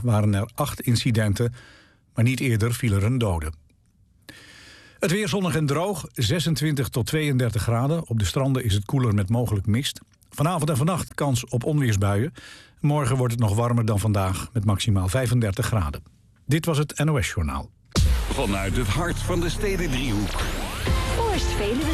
waren er 8 incidenten, maar niet eerder viel er een dode. Het weer zonnig en droog, 26 tot 32 graden. Op de stranden is het koeler met mogelijk mist. Vanavond en vannacht kans op onweersbuien. Morgen wordt het nog warmer dan vandaag met maximaal 35 graden. Dit was het NOS Journaal. Vanuit het hart van de Stedendriehoek. Oost Veluwe